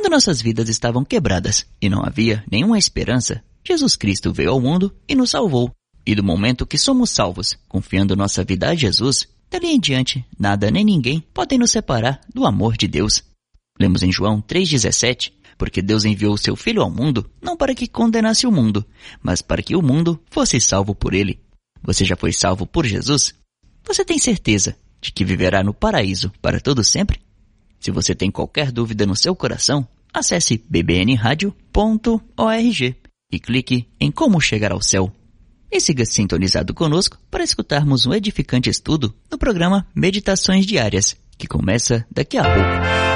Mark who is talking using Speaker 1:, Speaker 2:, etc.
Speaker 1: Quando nossas vidas estavam quebradas e não havia nenhuma esperança, Jesus Cristo veio ao mundo e nos salvou. E do momento que somos salvos, confiando nossa vida a Jesus, dali em diante, nada nem ninguém podem nos separar do amor de Deus. Lemos em João 3,17, porque Deus enviou o seu Filho ao mundo, não para que condenasse o mundo, mas para que o mundo fosse salvo por ele. Você já foi salvo por Jesus? Você tem certeza de que viverá no paraíso para todo sempre? Se você tem qualquer dúvida no seu coração, acesse bbnradio.org e clique em Como Chegar ao Céu. E siga sintonizado conosco para escutarmos um edificante estudo no programa Meditações Diárias, que começa daqui a pouco.